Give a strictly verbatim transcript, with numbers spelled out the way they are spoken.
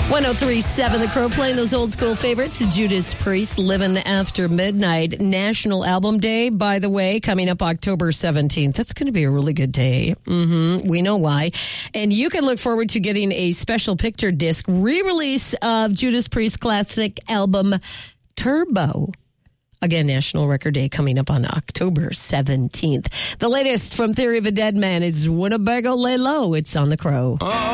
one oh three point seven The Crow, playing those old school favorites. Judas Priest, Living After Midnight. National Album Day, by the way, coming up October seventeenth. That's going to be a really good day. Mm-hmm. We know why. And you can look forward to getting a special picture disc re-release of Judas Priest's classic album, Turbo. Again, National Record Day coming up on October seventeenth. The latest from Theory of a Dead Man is Winnebago Lay Low. It's on The Crow.